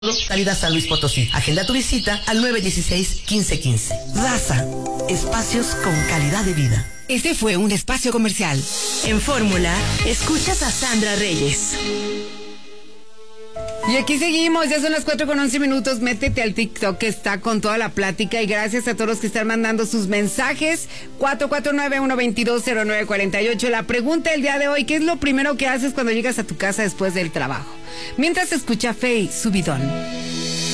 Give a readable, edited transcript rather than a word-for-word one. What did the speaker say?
Calidad San Luis Potosí. Agenda tu visita al 916-1515. Raza, espacios con calidad de vida. Este fue un espacio comercial. En Fórmula, escuchas a Sandra Reyes. Y aquí seguimos, ya son las 4:11. Métete al TikTok que está con toda la plática. Y gracias a todos los que están mandando sus mensajes. 449-122-0948. La pregunta del día de hoy: ¿qué es lo primero que haces cuando llegas a tu casa después del trabajo? Mientras escucha Faye Subidón.